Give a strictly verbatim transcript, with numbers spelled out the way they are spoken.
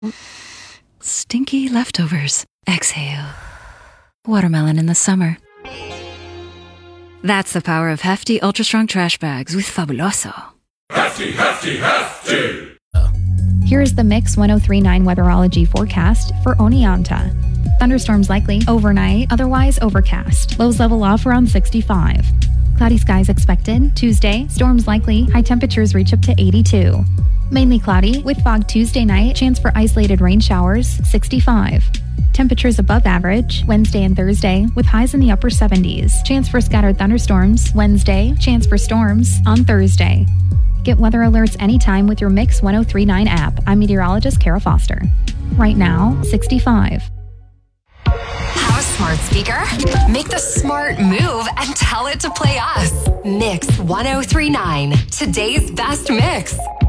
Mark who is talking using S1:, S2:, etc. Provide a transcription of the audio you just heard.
S1: Stinky leftovers. Exhale. Watermelon in the summer. That's the power of hefty, ultra-strong trash bags with Fabuloso.
S2: Hefty, hefty, hefty!
S3: Here's the Mix ten thirty-nine weatherology forecast for Oneonta. Thunderstorms likely overnight, otherwise overcast. Lows level off around sixty-five. Cloudy skies expected. Tuesday, storms likely. High temperatures reach up to eighty-two. Mainly cloudy, with fog Tuesday night. Chance for isolated rain showers, sixty-five. Temperatures above average Wednesday and Thursday, with highs in the upper seventies. Chance for scattered thunderstorms Wednesday. Chance for storms on Thursday. Get weather alerts anytime with your Mix ten thirty-nine app. I'm meteorologist Kara Foster. Right now, sixty-five.
S4: Have a smart speaker? Make the smart move and tell it to play us. Mix ten thirty-nine, today's best mix.